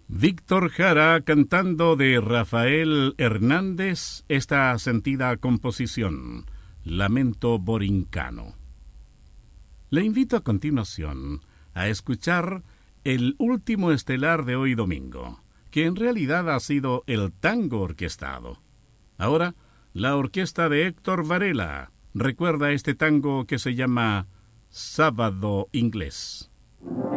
Víctor Jara cantando de Rafael Hernández esta sentida composición, Lamento Borincano. Le invito a continuación a escuchar el último estelar de hoy domingo, que en realidad ha sido el tango orquestado. Ahora, la orquesta de Héctor Varela recuerda este tango que se llama Sábado Inglés.